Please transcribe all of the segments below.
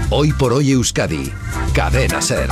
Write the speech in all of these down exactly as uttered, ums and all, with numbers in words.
Hoy por hoy Euskadi, Cadena SER.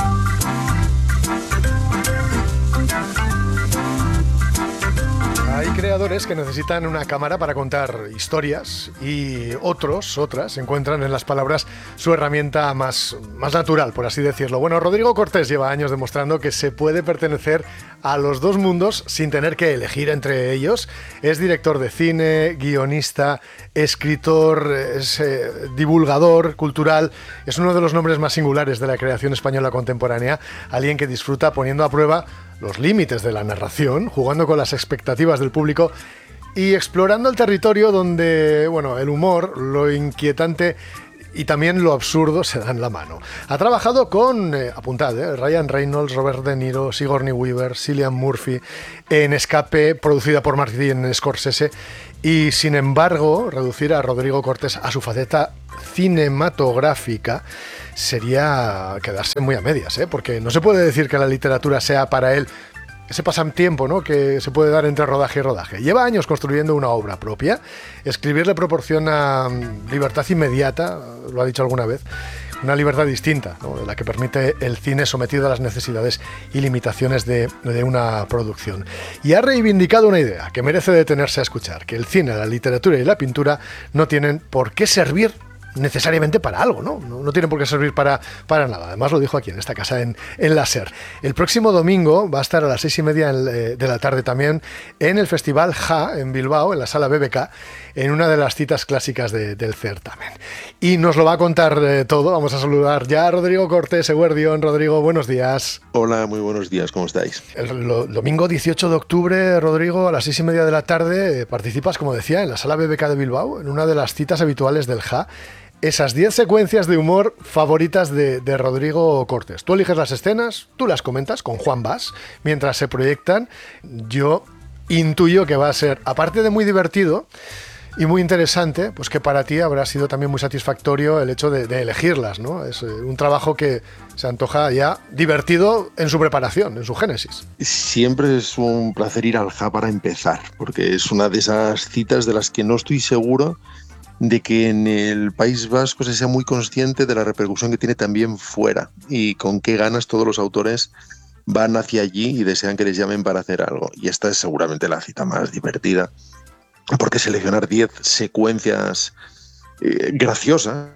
Hay creadores que necesitan una cámara para contar historias y otros, otras, encuentran en las palabras su herramienta más, más natural, por así decirlo. Bueno, Rodrigo Cortés lleva años demostrando que se puede pertenecer a los dos mundos sin tener que elegir entre ellos. Es director de cine, guionista, escritor, es eh, divulgador cultural. Es uno de los nombres más singulares de la creación española contemporánea. Alguien que disfruta poniendo a prueba los límites de la narración, jugando con las expectativas del público y explorando el territorio donde, bueno, el humor, lo inquietante y también lo absurdo se dan la mano. Ha trabajado con, eh, apuntad, eh, Ryan Reynolds, Robert De Niro, Sigourney Weaver, Cillian Murphy, en Escape, producida por Martin Scorsese, y sin embargo, reducir a Rodrigo Cortés a su faceta cinematográfica sería quedarse muy a medias, ¿eh? Porque no se puede decir que la literatura sea para él ese pasatiempo, ¿no?, que se puede dar entre rodaje y rodaje. Lleva años construyendo una obra propia. Escribir le proporciona libertad inmediata, lo ha dicho alguna vez, una libertad distinta, ¿no?, de la que permite el cine sometido a las necesidades y limitaciones de, de una producción. Y ha reivindicado una idea que merece detenerse a escuchar, que el cine, la literatura y la pintura no tienen por qué servir necesariamente para algo, ¿no? No, no tienen por qué servir para, para nada. Además lo dijo aquí en esta casa en, en la SER. El próximo domingo va a estar a las seis y media de la tarde también en el Festival Ja en Bilbao, en la Sala B B K, en una de las citas clásicas de, del certamen. Y nos lo va a contar eh, todo. Vamos a saludar ya a Rodrigo Cortés, Eguerdión. Rodrigo, buenos días. Hola, muy buenos días, ¿cómo estáis? El lo, domingo dieciocho de octubre, Rodrigo, a las seis y media de la tarde, eh, participas, como decía, en la Sala B B K de Bilbao, en una de las citas habituales del Ja. Esas diez secuencias de humor favoritas de, de Rodrigo Cortés. Tú eliges las escenas, tú las comentas con Juan Bas, mientras se proyectan. Yo intuyo que va a ser, aparte de muy divertido y muy interesante, pues que para ti habrá sido también muy satisfactorio el hecho de, de elegirlas, ¿no? Es un trabajo que se antoja ya divertido en su preparación, en su génesis. Siempre es un placer ir al Ja para empezar, porque es una de esas citas de las que no estoy seguro de que en el País Vasco se sea muy consciente de la repercusión que tiene también fuera y con qué ganas todos los autores van hacia allí y desean que les llamen para hacer algo. Y esta es seguramente la cita más divertida, porque seleccionar diez secuencias eh, graciosas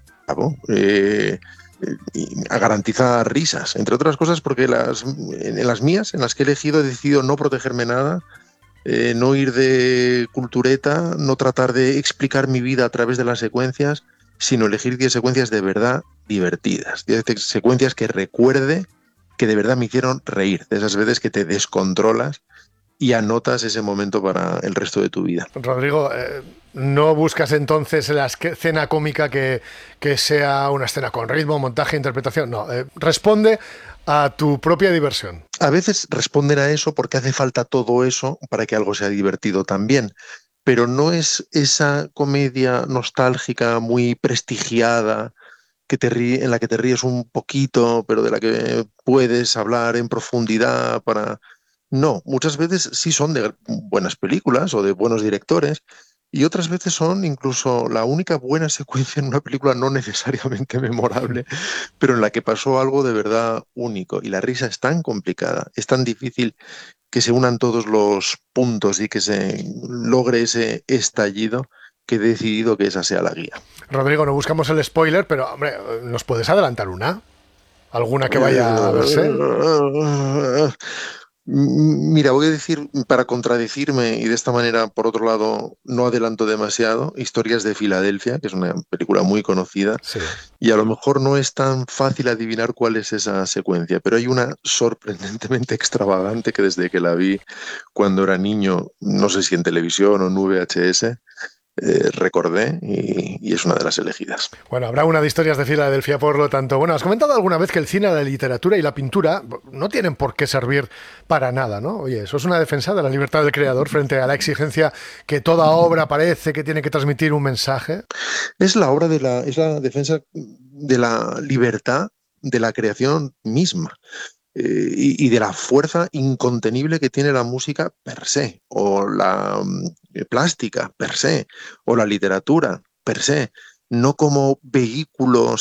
eh, eh, garantiza risas, entre otras cosas porque las, en las mías, en las que he elegido, he decidido no protegerme nada. Eh, no ir de cultureta, no tratar de explicar mi vida a través de las secuencias, sino elegir diez secuencias de verdad divertidas, diez secuencias que recuerde que de verdad me hicieron reír, de esas veces que te descontrolas y anotas ese momento para el resto de tu vida. Rodrigo, eh, ¿no buscas entonces la escena cómica que, que sea una escena con ritmo, montaje, interpretación? No, eh, responde a tu propia diversión. A veces responden a eso porque hace falta todo eso para que algo sea divertido también, pero no es esa comedia nostálgica muy prestigiada que te ríe, en la que te ríes un poquito, pero de la que puedes hablar en profundidad para... No, muchas veces sí son de buenas películas o de buenos directores, y otras veces son incluso la única buena secuencia en una película no necesariamente memorable, pero en la que pasó algo de verdad único. Y la risa es tan complicada, es tan difícil que se unan todos los puntos y que se logre ese estallido, que he decidido que esa sea la guía. Rodrigo, no buscamos el spoiler, pero hombre, ¿nos puedes adelantar una? ¿Alguna que vaya a verse? Mira, voy a decir, para contradecirme y de esta manera, por otro lado, no adelanto demasiado, Historias de Filadelfia, que es una película muy conocida, sí. Y a lo mejor no es tan fácil adivinar cuál es esa secuencia, pero hay una sorprendentemente extravagante que desde que la vi cuando era niño, no sé si en televisión o en V H S, Eh, recordé y, y es una de las elegidas. Bueno, habrá una de Historias de Filadelfia, por lo tanto. Bueno, has comentado alguna vez que el cine, la literatura y la pintura no tienen por qué servir para nada, ¿no? Oye, eso es una defensa de la libertad del creador frente a la exigencia que toda obra parece que tiene que transmitir un mensaje. Es la obra de la, es la defensa de la libertad de la creación misma. Eh, y, y de la fuerza incontenible que tiene la música per se, o la eh, plástica per se, o la literatura per se, no como vehículos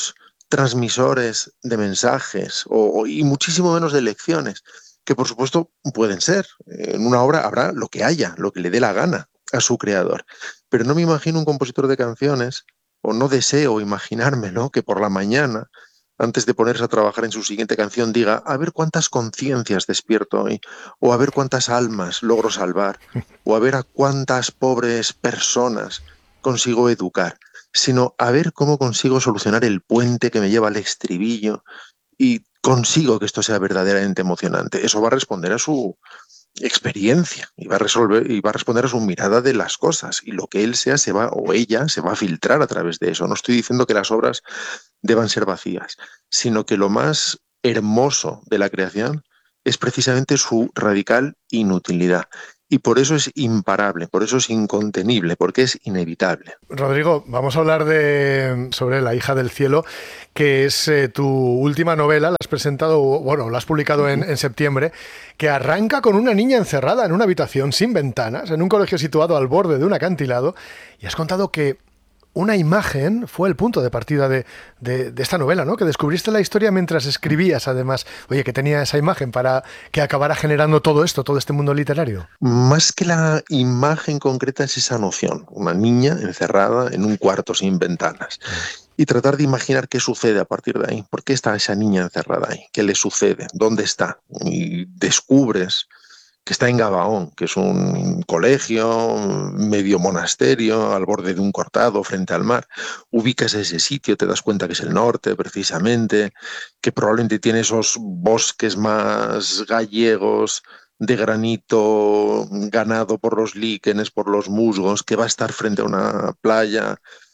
transmisores de mensajes o, y muchísimo menos de lecciones, que por supuesto pueden ser. En una obra habrá lo que haya, lo que le dé la gana a su creador. Pero no me imagino un compositor de canciones, o no deseo imaginármelo, que por la mañana, antes de ponerse a trabajar en su siguiente canción, diga, a ver cuántas conciencias despierto hoy, o a ver cuántas almas logro salvar, o a ver a cuántas pobres personas consigo educar, sino a ver cómo consigo solucionar el puente que me lleva al estribillo y consigo que esto sea verdaderamente emocionante. Eso va a responder a su experiencia y va a resolver y va a responder a su mirada de las cosas, y lo que él sea se va o ella se va a filtrar a través de eso. No estoy diciendo que las obras deban ser vacías, sino que lo más hermoso de la creación es precisamente su radical inutilidad. Y por eso es imparable, por eso es incontenible, porque es inevitable. Rodrigo, vamos a hablar de sobre La hija del cielo, que es eh, tu última novela. La has presentado, bueno, la has publicado en, en septiembre, que arranca con una niña encerrada en una habitación sin ventanas, en un colegio situado al borde de un acantilado, y has contado que una imagen fue el punto de partida de, de, de esta novela, ¿no? Que descubriste la historia mientras escribías, además. Oye, que tenía esa imagen para que acabara generando todo esto, todo este mundo literario. Más que la imagen concreta es esa noción, una niña encerrada en un cuarto sin ventanas. Y tratar de imaginar qué sucede a partir de ahí. ¿Por qué está esa niña encerrada ahí? ¿Qué le sucede? ¿Dónde está? Y descubres que está en Gabaón, que es un colegio, medio monasterio, al borde de un cortado, frente al mar. Ubicas ese sitio, te das cuenta que es el norte, precisamente, que probablemente tiene esos bosques más gallegos, de granito ganado por los líquenes, por los musgos, que va a estar frente a una playa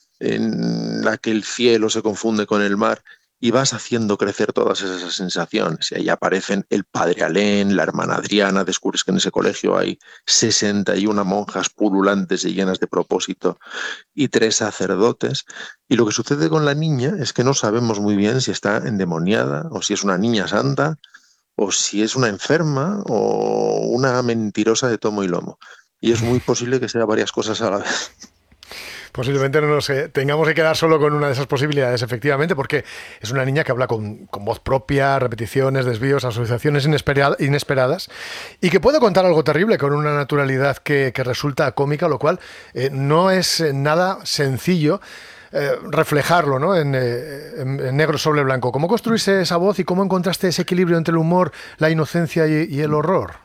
en la que el cielo se confunde con el mar, y vas haciendo crecer todas esas sensaciones. Y ahí aparecen el padre Alén, la hermana Adriana, descubres que en ese colegio hay sesenta y una monjas pululantes y llenas de propósito, y tres sacerdotes. Y lo que sucede con la niña es que no sabemos muy bien si está endemoniada, o si es una niña santa, o si es una enferma, o una mentirosa de tomo y lomo. Y es muy posible que sea varias cosas a la vez. Posiblemente no nos eh, tengamos que quedar solo con una de esas posibilidades, efectivamente, porque es una niña que habla con, con voz propia, repeticiones, desvíos, asociaciones inesperad, inesperadas, y que puede contar algo terrible con una naturalidad que, que resulta cómica, lo cual eh, no es eh, nada sencillo eh, reflejarlo, ¿no? en, eh, en, en negro sobre blanco. ¿Cómo construiste esa voz y cómo encontraste ese equilibrio entre el humor, la inocencia y, y el horror?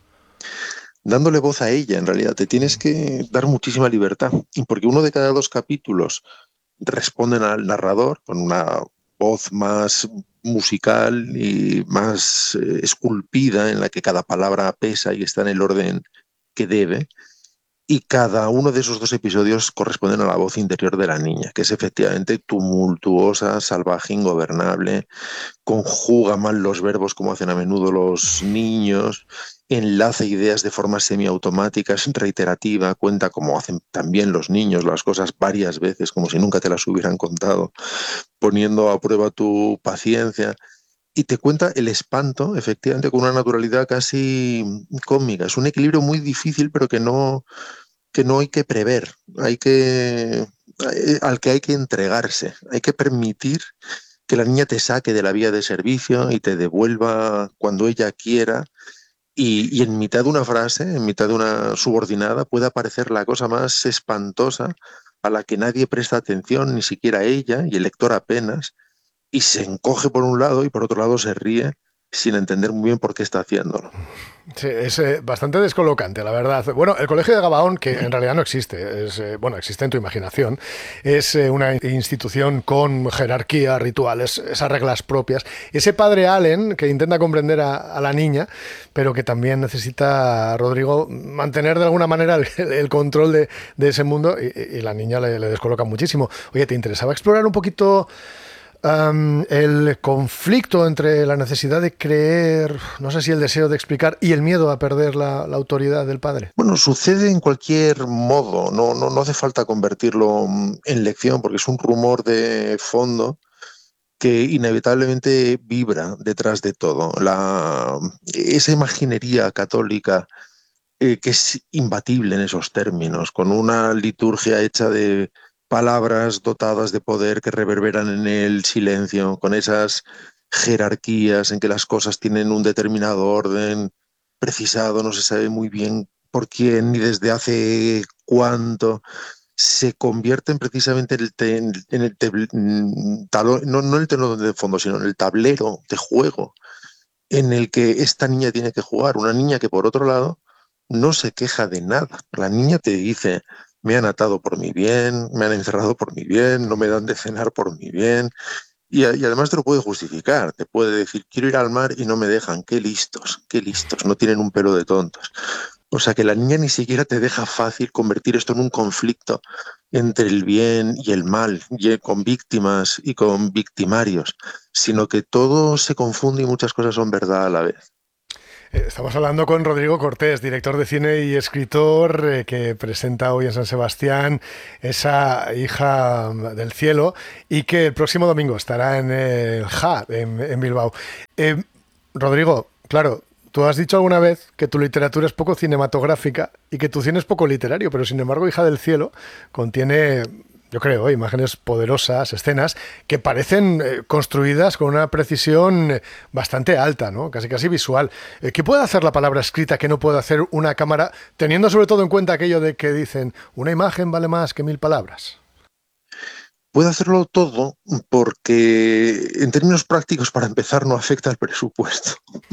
Dándole voz a ella, en realidad. Te tienes que dar muchísima libertad, porque uno de cada dos capítulos responden al narrador con una voz más musical y más eh, esculpida, en la que cada palabra pesa y está en el orden que debe. Y cada uno de esos dos episodios corresponden a la voz interior de la niña, que es efectivamente tumultuosa, salvaje, ingobernable, conjuga mal los verbos como hacen a menudo los niños, enlaza ideas de forma semiautomática, es reiterativa, cuenta como hacen también los niños las cosas varias veces, como si nunca te las hubieran contado, poniendo a prueba tu paciencia. Y te cuenta el espanto, efectivamente, con una naturalidad casi cómica. Es un equilibrio muy difícil, pero que no, que no hay que prever, hay que, al que hay que entregarse. Hay que permitir que la niña te saque de la vía de servicio y te devuelva cuando ella quiera. Y, y en mitad de una frase, en mitad de una subordinada, puede aparecer la cosa más espantosa a la que nadie presta atención, ni siquiera ella, y el lector apenas, y se encoge por un lado y por otro lado se ríe sin entender muy bien por qué está haciéndolo. Sí, es eh, bastante descolocante, la verdad. Bueno, el Colegio de Gabaón, que en realidad no existe, es, eh, bueno, existe en tu imaginación, es eh, una institución con jerarquía, rituales, esas reglas propias. Ese padre Allen, que intenta comprender a, a la niña, pero que también necesita, Rodrigo, mantener de alguna manera el, el control de, de ese mundo, y, y la niña le, le descoloca muchísimo. Oye, ¿te interesaba explorar un poquito Um, el conflicto entre la necesidad de creer, no sé si el deseo de explicar, y el miedo a perder la, la autoridad del padre? Bueno, sucede en cualquier modo, no, no, no hace falta convertirlo en lección, porque es un rumor de fondo que inevitablemente vibra detrás de todo. La, esa imaginería católica eh, que es imbatible en esos términos, con una liturgia hecha de palabras dotadas de poder que reverberan en el silencio, con esas jerarquías en que las cosas tienen un determinado orden precisado, no se sabe muy bien por quién ni desde hace cuánto, se convierten precisamente en el, te, en el te, talo, no, no el telón de fondo, sino en el tablero de juego en el que esta niña tiene que jugar. Una niña que, por otro lado, no se queja de nada. La niña te dice: me han atado por mi bien, me han encerrado por mi bien, no me dan de cenar por mi bien. Y, y además te lo puede justificar, te puede decir: quiero ir al mar y no me dejan. Qué listos, qué listos, no tienen un pelo de tontos. O sea que la niña ni siquiera te deja fácil convertir esto en un conflicto entre el bien y el mal, y con víctimas y con victimarios, sino que todo se confunde y muchas cosas son verdad a la vez. Estamos hablando con Rodrigo Cortés, director de cine y escritor, eh, que presenta hoy en San Sebastián esa Hija del Cielo, y que el próximo domingo estará en el J A, en, en Bilbao. Eh, Rodrigo, claro, tú has dicho alguna vez que tu literatura es poco cinematográfica y que tu cine es poco literario, pero sin embargo Hija del Cielo contiene, yo creo, imágenes poderosas, escenas que parecen eh, construidas con una precisión eh, bastante alta, ¿no? Casi casi visual. Eh, ¿Qué puede hacer la palabra escrita que no puede hacer una cámara, teniendo sobre todo en cuenta aquello de que dicen una imagen vale más que mil palabras? Puede hacerlo todo porque, en términos prácticos, para empezar, no afecta al presupuesto.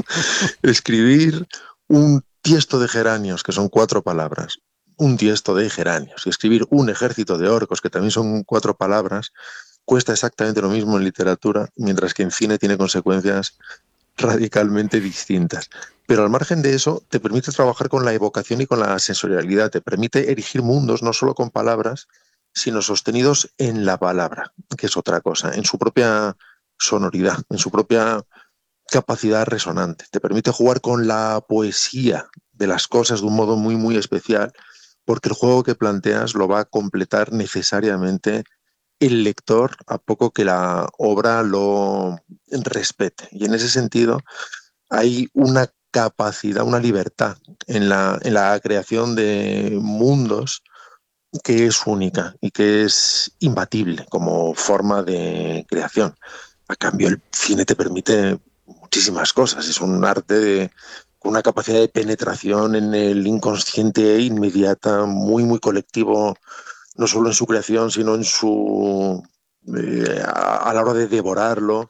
Escribir un tiesto de geranios, que son cuatro palabras, un tiesto de geranios, y escribir un ejército de orcos, que también son cuatro palabras, cuesta exactamente lo mismo en literatura, mientras que en cine tiene consecuencias radicalmente distintas. Pero al margen de eso, te permite trabajar con la evocación y con la sensorialidad, te permite erigir mundos no solo con palabras, sino sostenidos en la palabra, que es otra cosa, en su propia sonoridad, en su propia capacidad resonante. Te permite jugar con la poesía de las cosas de un modo muy, muy especial, porque el juego que planteas lo va a completar necesariamente el lector a poco que la obra lo respete. Y en ese sentido hay una capacidad, una libertad en la, en la creación de mundos que es única y que es imbatible como forma de creación. A cambio, el cine te permite muchísimas cosas. Es un arte de, con una capacidad de penetración en el inconsciente inmediata, muy, muy colectivo, no solo en su creación, sino en su eh, a, a la hora de devorarlo.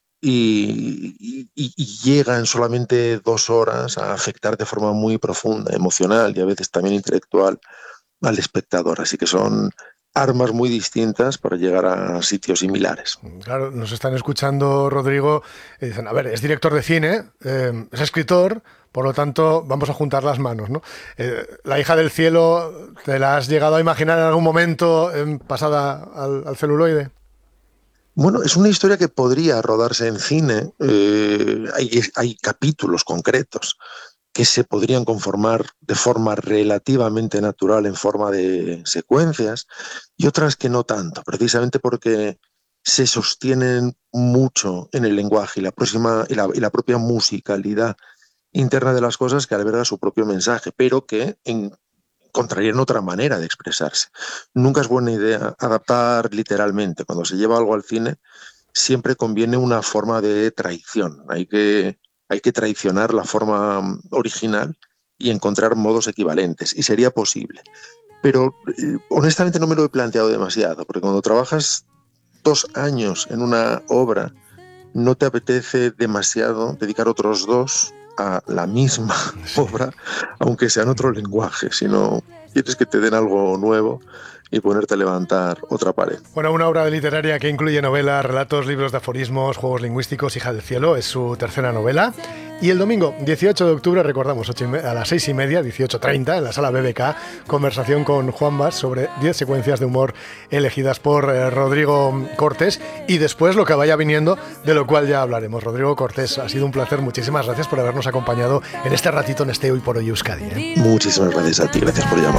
Y, y, y llega en solamente dos horas a afectar de forma muy profunda, emocional y a veces también intelectual al espectador. Así que son armas muy distintas para llegar a sitios similares. Claro, nos están escuchando, Rodrigo, y dicen, a ver, es director de cine, eh, es escritor, por lo tanto, vamos a juntar las manos, ¿no? Eh, la Hija del Cielo, ¿te la has llegado a imaginar en algún momento eh, pasada al, al celuloide? Bueno, es una historia que podría rodarse en cine. Eh, hay, hay capítulos concretos que se podrían conformar de forma relativamente natural en forma de secuencias y otras que no tanto, precisamente porque se sostienen mucho en el lenguaje y la, próxima, y la, y la propia musicalidad interna de las cosas que alberga su propio mensaje, pero que en, encontrarían otra manera de expresarse. Nunca es buena idea adaptar literalmente. Cuando se lleva algo al cine, siempre conviene una forma de traición. Hay que Hay que traicionar la forma original y encontrar modos equivalentes, y sería posible. Pero eh, honestamente no me lo he planteado demasiado, porque cuando trabajas dos años en una obra, no te apetece demasiado dedicar otros dos a la misma obra, aunque sea en otro lenguaje, sino quieres que te den algo nuevo y ponerte a levantar otra pared. Bueno, una obra literaria que incluye novelas, relatos, libros de aforismos, juegos lingüísticos. Hija del Cielo es su tercera novela. Y el domingo dieciocho de octubre, recordamos, a las seis y media, dieciocho treinta, en la sala B B K, conversación con Juan Bas sobre diez secuencias de humor elegidas por eh, Rodrigo Cortés, y después lo que vaya viniendo, de lo cual ya hablaremos. Rodrigo Cortés, ha sido un placer. Muchísimas gracias por habernos acompañado en este ratito en este Hoy por Hoy Euskadi, ¿eh? Muchísimas gracias a ti, gracias por llamar.